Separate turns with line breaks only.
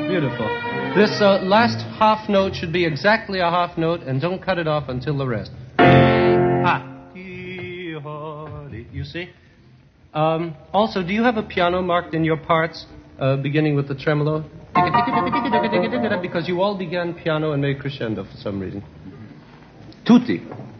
Beautiful. This last half note should be exactly a half note, and don't cut it off until the rest. You see? Also, do you have a piano marked in your parts, beginning with the tremolo? Because you all began piano and made crescendo for some reason. Tutti.